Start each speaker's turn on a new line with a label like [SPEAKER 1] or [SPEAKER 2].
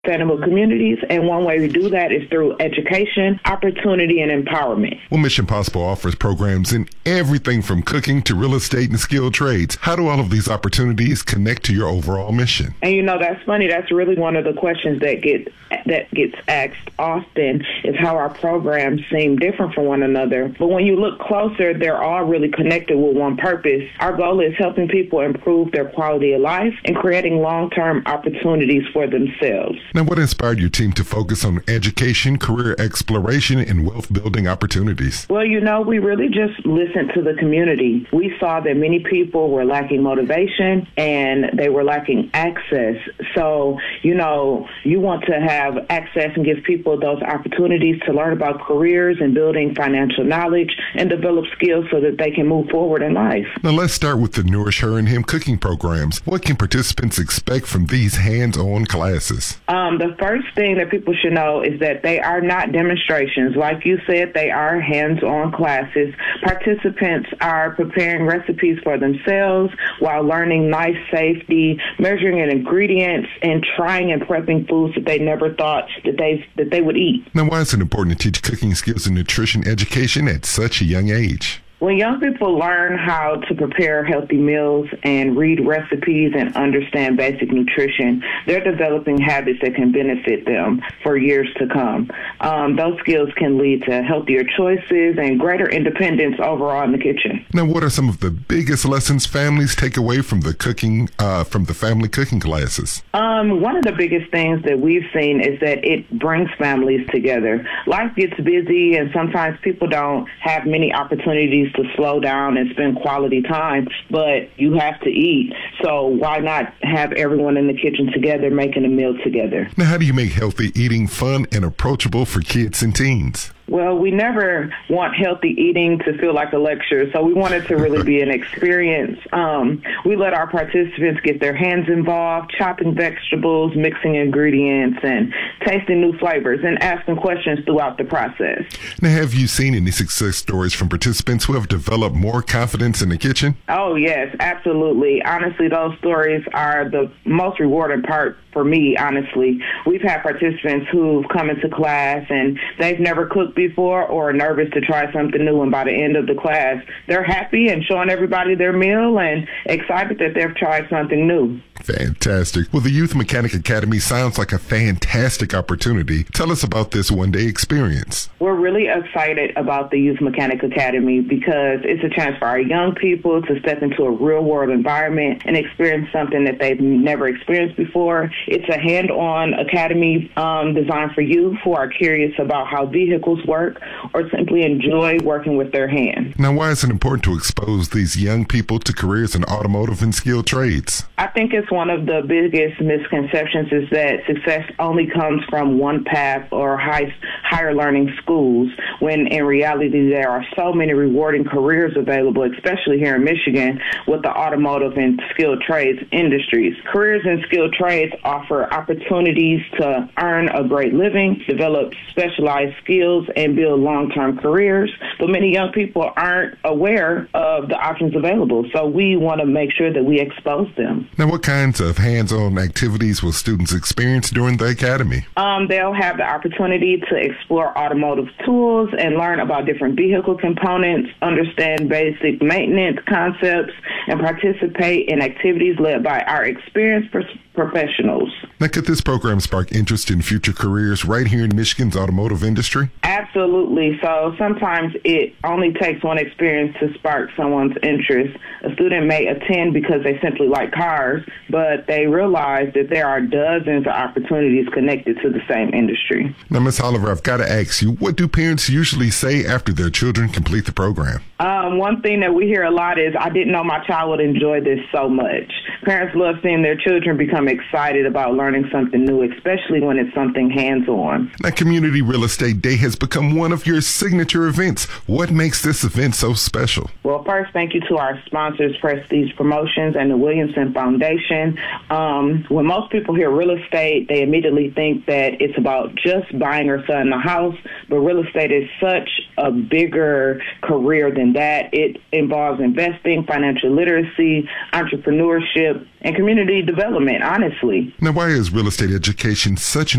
[SPEAKER 1] sustainable communities, and one way we do that is through education, opportunity, and empowerment.
[SPEAKER 2] Well, Mission Possible offers programs in everything from cooking to real estate and skilled trades. How do all of these opportunities connect to your overall mission?
[SPEAKER 1] And that's funny. That's really one of the questions that gets asked often, is how our programs seem different from one another. But when you look closer, they're all really connected with one purpose. Our goal is helping people improve their quality of life and creating long-term opportunities for themselves.
[SPEAKER 2] Now, what inspired your team to focus on education, career exploration, and wealth-building opportunities?
[SPEAKER 1] Well, we really just listened to the community. We saw that many people were lacking motivation and they were lacking access. So, you want to have access and give people those opportunities to learn about careers and building financial knowledge and develop skills so that they can move forward in life.
[SPEAKER 2] Now, let's start with the Nourish Her and Him cooking programs. What can participants expect from these hands-on classes?
[SPEAKER 1] The first thing that people should know is that they are not demonstrations. Like you said, they are hands-on classes. Participants are preparing recipes for themselves while learning knife safety, measuring ingredients, and trying and prepping foods that they never thought that they would eat.
[SPEAKER 2] Now, why is it important to teach cooking skills and nutrition education at such a young age?
[SPEAKER 1] When young people learn how to prepare healthy meals and read recipes and understand basic nutrition, they're developing habits that can benefit them for years to come. Those skills can lead to healthier choices and greater independence overall in the kitchen.
[SPEAKER 2] Now, what are some of the biggest lessons families take away from the family cooking classes?
[SPEAKER 1] One of the biggest things that we've seen is that it brings families together. Life gets busy, and sometimes people don't have many opportunities to slow down and spend quality time, but you have to eat. So why not have everyone in the kitchen together making a meal together?
[SPEAKER 2] Now, how do you make healthy eating fun and approachable for kids and teens?
[SPEAKER 1] Well, we never want healthy eating to feel like a lecture, so we want it to really be an experience. We let our participants get their hands involved, chopping vegetables, mixing ingredients, and tasting new flavors, and asking questions throughout the process.
[SPEAKER 2] Now, have you seen any success stories from participants who have developed more confidence in the kitchen?
[SPEAKER 1] Oh, yes, absolutely. Honestly, those stories are the most rewarding part for me, honestly. We've had participants who've come into class and they've never cooked before or are nervous to try something new, and by the end of the class, they're happy and showing everybody their meal and excited that they've tried something new.
[SPEAKER 2] Fantastic. Well, the Youth Mechanic Academy sounds like a fantastic opportunity. Tell us about this one-day experience.
[SPEAKER 1] We're really excited about the Youth Mechanic Academy because it's a chance for our young people to step into a real-world environment and experience something that they've never experienced before. It's a hand-on academy designed for youth who are curious about how vehicles work or simply enjoy working with their hands.
[SPEAKER 2] Now, why is it important to expose these young people to careers in automotive and skilled trades?
[SPEAKER 1] I think it's one of the biggest misconceptions is that success only comes from one path or higher learning schools, when in reality there are so many rewarding careers available, especially here in Michigan with the automotive and skilled trades industries. Careers in skilled trades offer opportunities to earn a great living, develop specialized skills, and build long-term careers, but many young people aren't aware of the options available, so we want to make sure that we expose them.
[SPEAKER 2] Now, what kinds of hands-on activities will students experience during the academy?
[SPEAKER 1] They'll have the opportunity to explore automotive tools and learn about different vehicle components, understand basic maintenance concepts, and participate in activities led by our experienced professionals.
[SPEAKER 2] Now, could this program spark interest in future careers right here in Michigan's automotive industry?
[SPEAKER 1] Absolutely. So sometimes it only takes one experience to spark someone's interest. A student may attend because they simply like cars, but they realize that there are dozens of opportunities connected to the same industry.
[SPEAKER 2] Now, Ms. Oliver, I've got to ask you, what do parents usually say after their children complete the program?
[SPEAKER 1] One thing that we hear a lot is, I didn't know my child would enjoy this so much. Parents love seeing their children become excited about learning something new, especially when it's something hands-on.
[SPEAKER 2] Now, Community Real Estate Day has become one of your signature events. What makes this event so special?
[SPEAKER 1] Well, first, thank you to our sponsors, Prestige Promotions and the Williamson Foundation. When most people hear real estate, they immediately think that it's about just buying or selling a house, but real estate is such a bigger career than that. It involves investing, financial literacy, entrepreneurship, and community development, honestly.
[SPEAKER 2] Now, why is real estate education such an